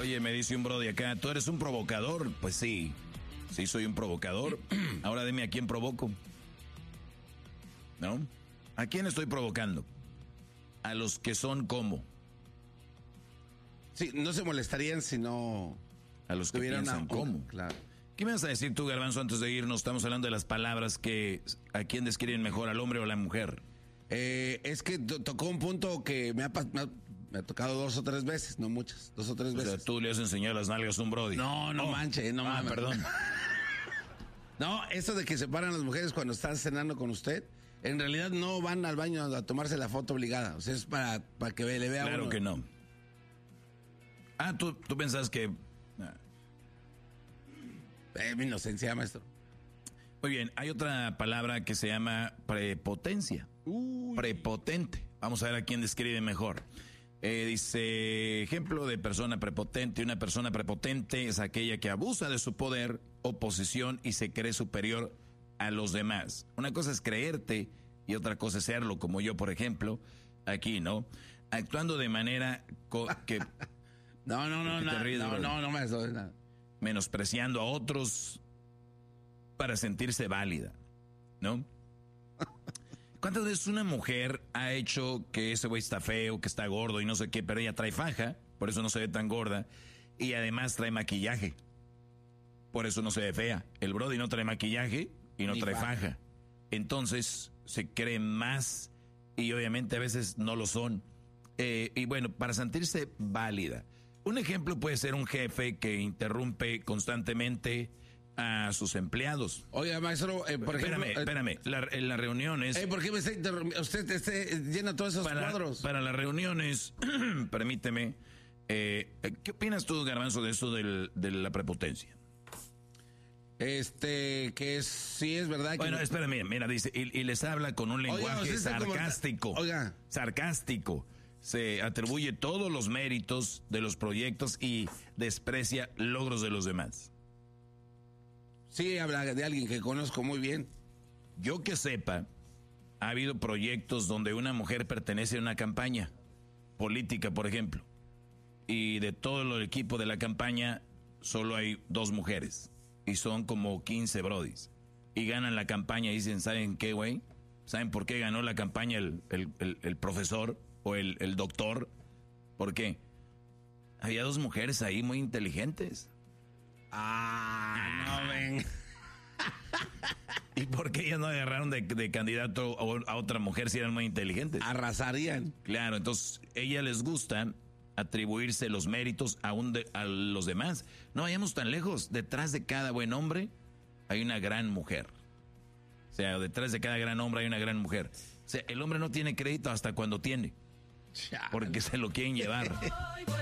Oye, me dice un brody acá, ¿tú eres un provocador? Pues sí, sí soy un provocador. Ahora dime a quién provoco. ¿No? ¿A quién estoy provocando? A los que son como. Sí, no se molestarían si no... A los que piensan como. Claro. ¿Qué me vas a decir tú, Garbanzo, antes de irnos? Estamos hablando de las palabras que... ¿A quién describen mejor, al hombre o a la mujer? Es que tocó un punto que me ha tocado 2 o 3 veces, no muchas, 2 o 3 veces. O sea, tú le has enseñado las nalgas a un brody. No manche, no mames. Perdón. No, eso de que se paran las mujeres cuando están cenando con usted, en realidad no van al baño a tomarse la foto obligada. O sea, es para que le vea Claro uno. que no. Tú pensás que... Mi inocencia, maestro. Muy bien, hay otra palabra que se llama prepotencia. Prepotente. Vamos a ver a quién describe mejor. Dice, ejemplo de persona prepotente. Una persona prepotente es aquella que abusa de su poder o posición y se cree superior a los demás. Una cosa es creerte y otra cosa es serlo, como yo, por ejemplo, aquí, ¿no? Actuando de manera que... No, maestro, nada. Menospreciando a otros para sentirse válida, ¿no? ¿Cuántas veces una mujer ha hecho que ese güey está feo, que está gordo y no sé qué, pero ella trae faja, por eso no se ve tan gorda, y además trae maquillaje, por eso no se ve fea? El brody no trae maquillaje y no trae faja. Entonces se cree más y obviamente a veces no lo son. Y bueno, para sentirse válida. Un ejemplo puede ser un jefe que interrumpe constantemente a sus empleados. Oiga, maestro, por ejemplo... Espérame, en las reuniones... ¿Por qué me está interrumpiendo? Usted llena todos esos cuadros. Para las reuniones, permíteme, ¿qué opinas tú, Garbanzo, de eso de la prepotencia? Que sí es verdad que... Bueno, espérame, mira, dice, y les habla con un lenguaje sarcástico. Sarcástico. Se atribuye todos los méritos de los proyectos y desprecia logros de los demás. Sí, habla de alguien que conozco muy bien. Yo que sepa, ha habido proyectos donde una mujer pertenece a una campaña política, por ejemplo, y de todo el equipo de la campaña solo hay 2 mujeres y son como 15 brodis y ganan la campaña y dicen, ¿saben qué, güey? ¿Saben por qué ganó la campaña el profesor o el doctor? ¿Por qué? Había 2 mujeres ahí muy inteligentes. No ven. ¿Y por qué ellas no agarraron de candidato a otra mujer si eran muy inteligentes? Arrasarían. Claro, entonces ellas les gusta atribuirse los méritos a los demás. No vayamos tan lejos. Detrás de cada buen hombre hay una gran mujer. O sea, detrás de cada gran hombre hay una gran mujer. O sea, el hombre no tiene crédito hasta cuando tiene. Porque se lo quieren llevar.